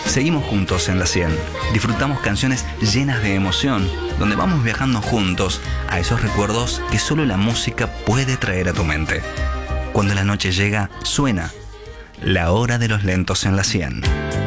Seguimos juntos en la 100. Disfrutamos canciones llenas de emoción, donde vamos viajando juntos a esos recuerdos que solo la música puede traer a tu mente. Cuando la noche llega, suena La Hora de los Lentos en la 100.